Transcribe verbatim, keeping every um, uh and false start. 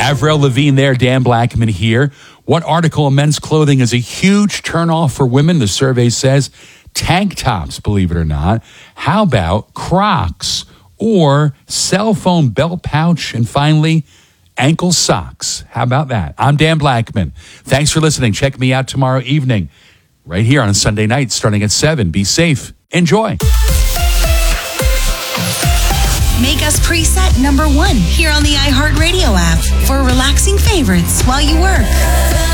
Avril Lavigne there, Dan Blackman here. What article of men's clothing is a huge turnoff for women? The survey says tank tops, believe it or not. How about Crocs or cell phone belt pouch? And finally, ankle socks. How about that? I'm Dan Blackman. Thanks for listening. Check me out tomorrow evening right here on Sunday night starting at seven. Be safe. Enjoy. Make us preset number one here on the iHeartRadio app for relaxing favorites while you work.